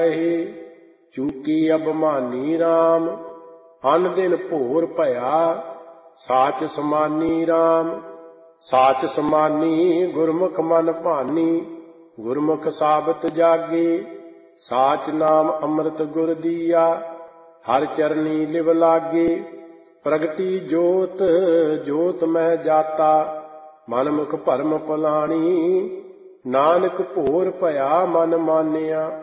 ਚੂਕੀ ਅਭਮਾਨੀ ਰਾਮ। ਅਨ ਦਿਨ ਭੋਰ ਭਇਆ ਸਾਚ ਸਮਾਨੀ ਰਾਮ। ਸਾਚ ਸਮਾਨੀ ਗੁਰਮੁਖ ਮਨ ਭਾਨੀ। ਗੁਰਮੁਖ ਸਾਬਤ ਜਾਗੇ ਸਾਚ ਨਾਮ ਅੰਮ੍ਰਿਤ ਗੁਰ ਦੀਆ। ਹਰ ਚਰਨੀ ਲਿਵ ਲਾਗੇ ਪ੍ਰਗਟੀ ਜੋਤ ਜੋਤ ਮਹਿ ਜਾਤਾ। ਮਨ ਮੁਖ ਭਰਮ ਭੁਲਾਣੀ ਨਾਨਕ ਭੋਰ ਭਇਆ ਮਨ ਮਾਨਿਆ।